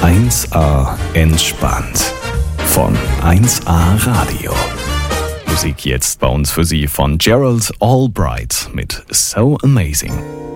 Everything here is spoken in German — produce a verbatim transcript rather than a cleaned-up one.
eins a entspannt von eins a Radio. Musik jetzt bei uns für Sie von Gerald Albright mit So Amazing.